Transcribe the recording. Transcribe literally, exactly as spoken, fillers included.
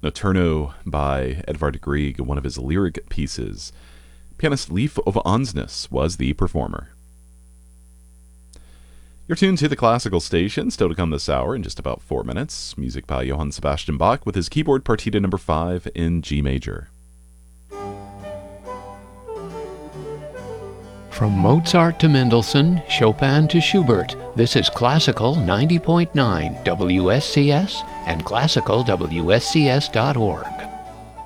Notturno by Edvard Grieg, one of his lyric pieces. Pianist Leif Ove Ansnes was the performer. You're tuned to the Classical Station, still to come this hour in just about four minutes. Music by Johann Sebastian Bach with his keyboard partita number five in G major. From Mozart to Mendelssohn, Chopin to Schubert, this is Classical ninety point nine W S C S and classical W S C S dot org.